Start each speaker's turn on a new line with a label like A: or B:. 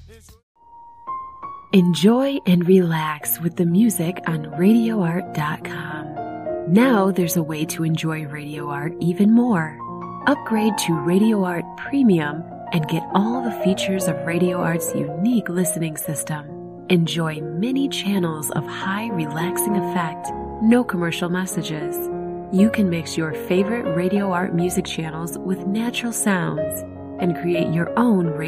A: Enjoy and relax with the music on RadioArt.com. Now there's a way to enjoy Radio Art even more. Upgrade to Radio Art Premium and get all the features of Radio Art's unique listening system. Enjoy many channels of high relaxing effect, no commercial messages. You can mix your favorite Radio Art music channels with natural sounds and create your own